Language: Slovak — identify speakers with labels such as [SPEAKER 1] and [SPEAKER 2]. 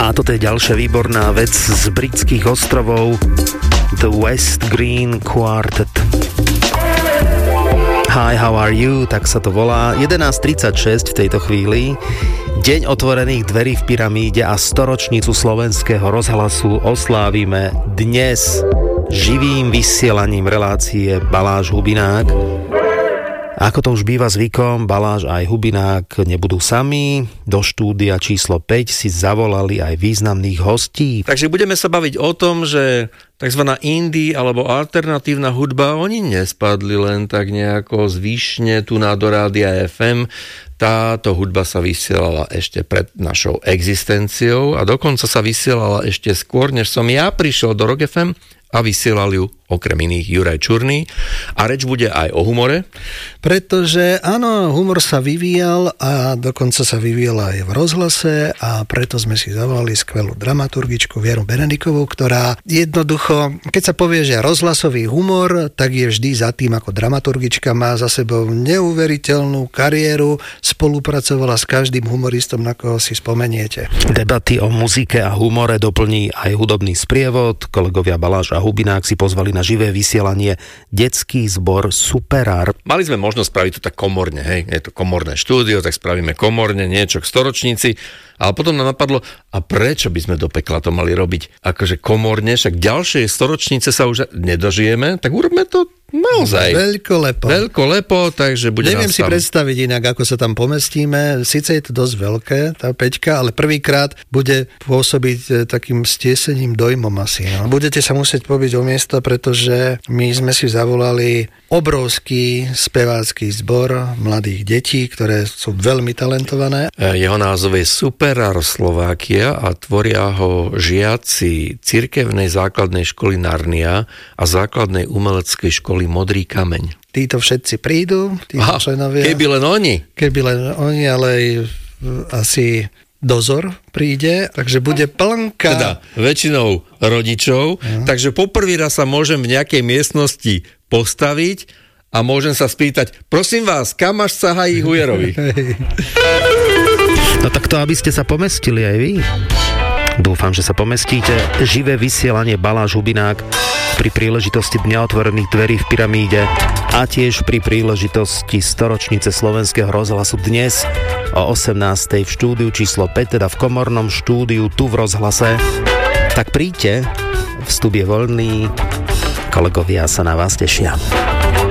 [SPEAKER 1] A toto je ďalšia výborná vec z britských ostrovov, The West Green Quartet. Hi, how are you? Tak sa to volá. 11:36 v tejto chvíli. Deň otvorených dverí v pyramíde a 100-ročnicu slovenského rozhlasu oslávime dnes živým vysielaním relácie Baláž Hubinák. Ako to už býva zvykom, Baláž aj Hubinák nebudú sami. Do štúdia číslo 5 si zavolali aj významných hostí.
[SPEAKER 2] Takže budeme sa baviť o tom, že takzvaná indie alebo alternatívna hudba, oni nespadli len tak nejako zvyšne tu na do Rádia FM. Táto hudba sa vysielala ešte pred našou existenciou a dokonca sa vysielala ešte skôr, než som ja prišiel do Rock FM a vysielal ju okrem iných Juraj Čurný. A reč bude aj o humore.
[SPEAKER 3] Pretože áno, humor sa vyvíjal a dokonca sa vyvíjal aj v rozhlase a preto sme si zavolali skvelú dramaturgičku Vieru Benedikovú, ktorá jednoducho, keď sa povie, že rozhlasový humor, tak je vždy za tým, ako dramaturgička má za sebou neuveriteľnú kariéru, spolupracovala s každým humoristom, na koho si spomeniete.
[SPEAKER 1] Debaty o muzike a humore doplní aj hudobný sprievod. Kolegovia Baláž a Hubinák si pozvali na živé vysielanie detský zbor Superár.
[SPEAKER 2] Mali sme možnosť spraviť to tak komorne, hej, je to komorné štúdio, tak spravíme komorne niečo k storočnici, ale potom nám napadlo, a prečo by sme do pekla to mali robiť akože komorne, však ďalšie storočnice sa už nedožijeme, tak urobme to naozaj. Veľkolepo, takže bude
[SPEAKER 3] Neviem
[SPEAKER 2] nás
[SPEAKER 3] si
[SPEAKER 2] tam
[SPEAKER 3] predstaviť inak, ako sa tam pomestíme. Sice je to dosť veľké, tá peťka, ale prvýkrát bude pôsobiť takým stiesením dojmom asi. No. Budete sa musieť pobiť o miesto, pretože my sme si zavolali obrovský spevácky zbor mladých detí, ktoré sú veľmi talentované.
[SPEAKER 2] Jeho názov je Superár Slovákia a tvoria ho žiaci cirkevnej základnej školy Narnia a základnej umeleckej školy Modrý kameň.
[SPEAKER 3] Títo všetci prídu, títo členovia.
[SPEAKER 2] Keby len oni,
[SPEAKER 3] ale aj asi dozor príde, takže bude plnka.
[SPEAKER 2] Teda väčšinou rodičov, takže poprvý raz sa môžem v nejakej miestnosti postaviť a môžem sa spýtať, prosím vás, kam až sahají Hujerovi?
[SPEAKER 1] No tak to, aby ste sa pomestili aj vy. Dúfam, že sa pomestíte. Živé vysielanie Baláž Hubinák pri príležitosti Dňa otvorených dverí v pyramíde a tiež pri príležitosti 100-ročnice slovenského rozhlasu dnes o 18:00 v štúdiu číslo 5, teda v komornom štúdiu tu v rozhlase. Tak príďte, vstup je voľný, kolegovia sa na vás tešia.